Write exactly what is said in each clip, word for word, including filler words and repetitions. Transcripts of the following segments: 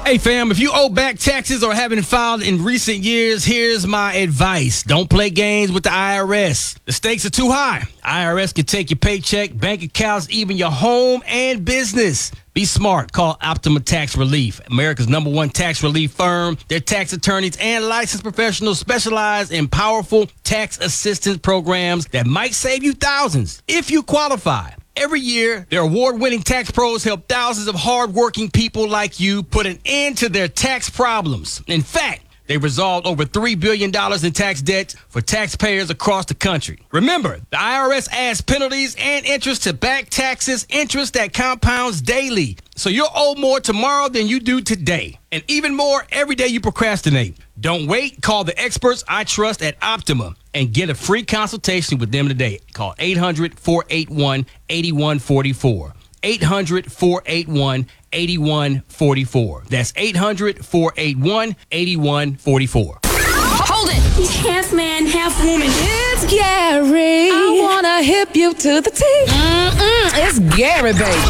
Hey fam, if you owe back taxes or haven't filed in recent years, here's my advice. Don't play games with the I R S. The stakes are too high. I R S can take your paycheck, bank accounts, even your home and business. Be smart. Call Optima Tax Relief, America's number one tax relief firm. Their tax attorneys and licensed professionals specialize in powerful tax assistance programs that might save you thousands if you qualify. Every year, their award-winning tax pros help thousands of hard-working people like you put an end to their tax problems. In fact, they resolved over three billion dollars in tax debt for taxpayers across the country. Remember, the I R S adds penalties and interest to back taxes, interest that compounds daily. So you'll owe more tomorrow than you do today. And even more every day you procrastinate. Don't wait. Call the experts I trust at Optima and get a free consultation with them today. Call eight hundred, four eight one, eight one four four. eight hundred, four eight one, eight one four four. That's eight hundred, four eight one, eight one four four. Hold it. He's half man, half woman. It's Gary. I wanna hip you to the T. Mm-mm. It's Gary,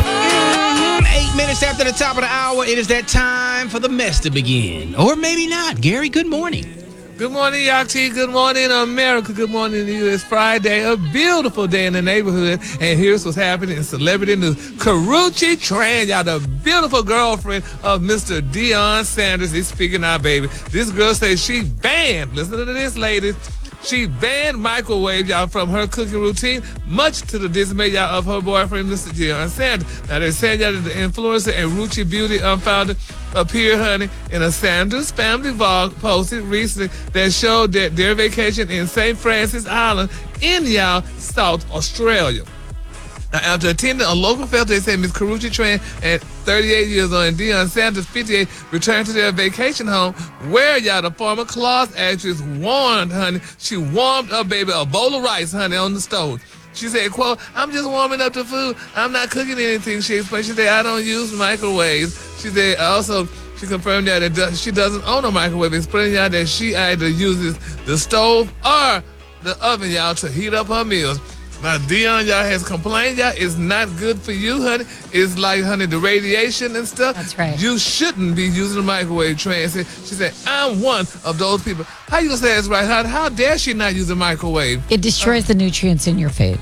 baby. Eight minutes after the top of the hour, it is that time for the mess to begin. Or maybe not. Gary, good morning. Good morning, y'all. T. Good morning, America. Good morning to you. It's Friday, a beautiful day in the neighborhood. And here's what's happening in celebrity news. Karrueche Tran, y'all, the beautiful girlfriend of Mister Deion Sanders, is speaking out, baby. This girl says she banned, listen to this, ladies, she banned microwave, y'all, from her cooking routine, much to the dismay, y'all, of her boyfriend, Mister Deion Sanders. Now, they're saying, y'all, that the influencer and Ruchi Beauty um, founder appeared, honey, in a Sanders family vlog posted recently that showed that their vacation in Saint Francis Island in, y'all, South Australia. Now, after attending a local festival, they said Miss Karrueche Tran, at thirty-eight years old, and Deion Sanders, fifty-eight, returned to their vacation home where, y'all, the former Claus actress warmed, honey, she warmed up, baby, a bowl of rice, honey, on the stove. She said, quote, I'm just warming up the food. I'm not cooking anything, she explained. She said, I don't use microwaves. She said, also, she confirmed that it does, she doesn't own a microwave, explaining, y'all, that she either uses the stove or the oven, y'all, to heat up her meals. Now, Deion, y'all, has complained, y'all, it's not good for you, honey. It's like, honey, the radiation and stuff. That's right. You shouldn't be using the microwave, Tran. She said, I'm one of those people. How you gonna say that's right? How, how dare she not use a microwave? It destroys uh, the nutrients in your food.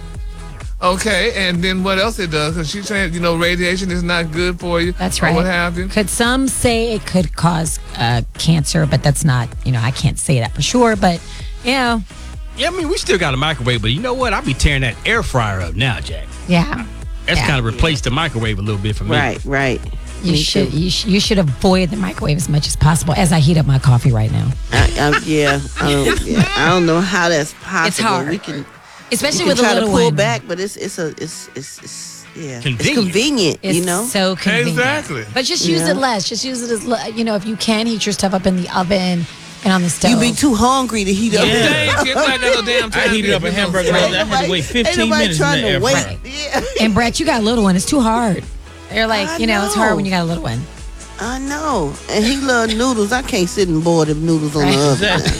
Okay, and then what else it does? Because she's saying, you know, radiation is not good for you. That's right. Or what have you. Could some say it could cause uh, cancer, but that's not, you know, I can't say that for sure, but, you know. Yeah, I mean, we still got a microwave, but you know what? I'll be tearing that air fryer up now, Jack. Yeah. That's yeah. kind of replaced the microwave a little bit for me. Right, right. You me should you, sh- you should avoid the microwave as much as possible as I heat up my coffee right now. I, I, yeah, I don't, yeah, I don't know how that's possible. It's hard. We can, especially we can with try a little to pull one. back, but it's it's a it's it's, it's yeah, convenient. it's convenient. It's you know, so convenient. Exactly. But just use Yeah. it less. Just use it as le- you know, if you can heat your stuff up in the oven and on the stove. you be too hungry to heat up. Yeah. Dang, kid, I got no damn time I heated to up a do hamburger. no I stuff. had to wait fifteen Ain't nobody minutes in trying the to air wait. fryer. Yeah. And Brett, you got a little one. It's too hard. They're like, I you know, it's hard know. when you got a little one. I know, and he love noodles. I can't sit and boil them noodles on Right. the oven.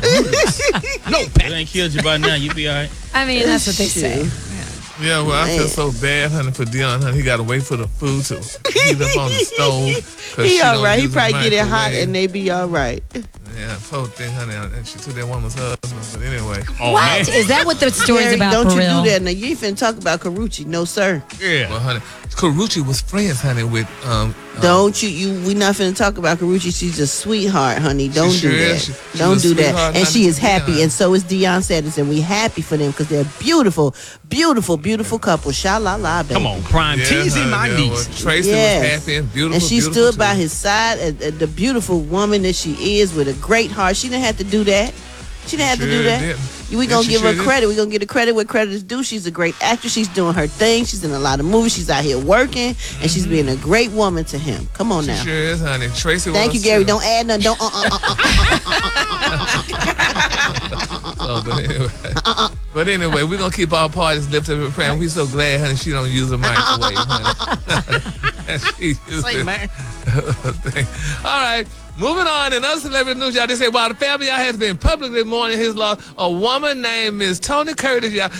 Exactly. No, It ain't killed you by now. You be all right. I mean, that's what they say. Yeah, well, I feel Man. so bad, honey, for Deion, honey. He got to wait for the food to heat up on the stove. 'cause He she all don't right. He use the probably get it hot, microwave. and they be all right. Yeah, poor thing, honey. And she took that woman's husband. But anyway. Oh, What? man. Is that what the story's Gary, about don't for you real? do that now. You ain't finna talk about Karrueche, no sir. Yeah. Well, honey, Karrueche was friends, honey, with um. um Don't you? You we not finna talk about Karrueche. She's a sweetheart, honey. Don't sure do that. is. She- she's Don't a do that. sweetheart, And honey, she is to happy, Deion. and so is Deion Sanders, and we happy for them because they're beautiful, beautiful, beautiful couple. Sha la la, baby. Come on, Prime. Yeah, Teasing honey, my yeah, niece. well, Tracy Yes. was happy and beautiful. And she beautiful stood too. by his side, uh, uh, the beautiful woman that she is with a great heart. She didn't have to do that. She didn't have to Sure do that. didn't. We Yeah, gonna she give sure her did. credit. We gonna give her credit where credit is due. She's a great actress. She's doing her thing. She's in a lot of movies. She's out here working, and she's being a great woman to him. Come on She now. sure is, honey. Tracy Thank was you, Gary. too. Don't add nothing. Don't. Uh, uh, uh, uh, Oh, but anyway, but anyway, we're gonna keep our parties lifted up and praying. We so glad, honey, she don't use a microwave, honey. She uses Say, man. thing. All right. Moving on, in other celebrity news, y'all, they say while the family y'all has been publicly mourning his loss, a woman named Miss Tony Curtis, y'all,